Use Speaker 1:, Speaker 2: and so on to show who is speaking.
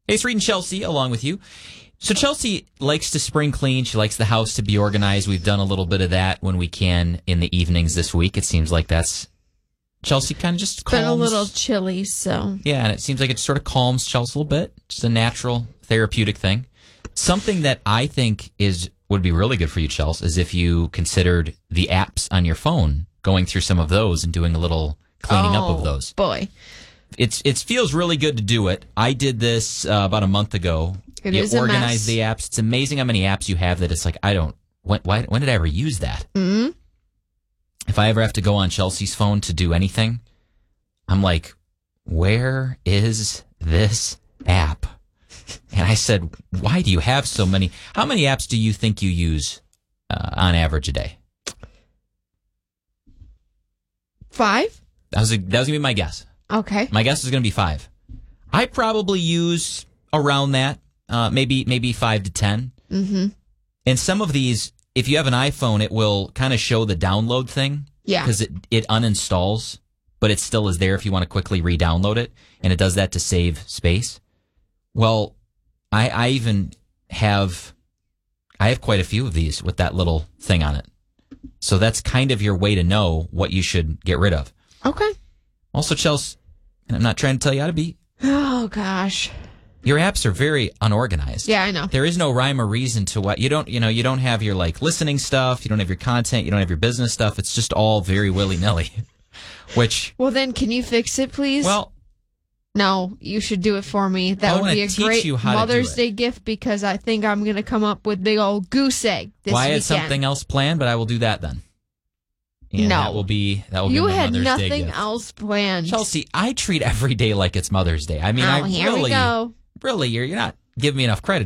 Speaker 1: Hey, it's Reed and Chelsea along with you. So Chelsea likes to spring clean. She likes the house to be organized. We've done a little bit of that when we can in the evenings this week. It seems like that's Chelsea kind of just calms.
Speaker 2: Been a little chilly, so.
Speaker 1: Yeah, and it seems like it sort of calms Chelsea a little bit. Just a natural therapeutic thing. Something that I think would be really good for you, Chelsea, is if you considered the apps on your phone, going through some of those and doing a little cleaning up of those.
Speaker 2: Boy.
Speaker 1: It feels really good to do it. I did this about a month ago.
Speaker 2: It is a
Speaker 1: organize
Speaker 2: mess.
Speaker 1: the apps. It's amazing how many apps you have that it's like, when did I ever use that?
Speaker 2: Mm-hmm.
Speaker 1: If I ever have to go on Chelsea's phone to do anything, I'm like, where is this app? And I said, why do you have so many? How many apps do you think you use on average a day?
Speaker 2: 5?
Speaker 1: That was going to be my guess.
Speaker 2: Okay.
Speaker 1: My guess is going to be 5. I probably use around that, maybe 5 to 10.
Speaker 2: Mm-hmm.
Speaker 1: And some of these, if you have an iPhone, it will kind of show the download thing.
Speaker 2: Yeah.
Speaker 1: Because it uninstalls, but it still is there if you want to quickly re-download it. And it does that to save space. Well, I even have quite a few of these with that little thing on it. So that's kind of your way to know what you should get rid of.
Speaker 2: Okay.
Speaker 1: Also, Chelsea, and I'm not trying to tell you how to be.
Speaker 2: Oh, gosh.
Speaker 1: Your apps are very unorganized.
Speaker 2: Yeah, I know.
Speaker 1: There is no rhyme or reason to what you don't have your like listening stuff, you don't have your content, you don't have your business stuff. It's just all very willy-nilly.
Speaker 2: Well, then can you fix it, please?
Speaker 1: Well,
Speaker 2: no, you should do it for me. That would be a great Mother's Day gift because I think I'm going to come up with big old goose egg this weekend.
Speaker 1: I had something else planned, but I will do that then. And
Speaker 2: no.
Speaker 1: That will be
Speaker 2: you
Speaker 1: my
Speaker 2: had
Speaker 1: Mother's Day
Speaker 2: nothing
Speaker 1: gift.
Speaker 2: else planned.
Speaker 1: Chelsea, I treat every day like it's Mother's Day. I mean,
Speaker 2: here we go.
Speaker 1: Really, you're not giving me enough credit.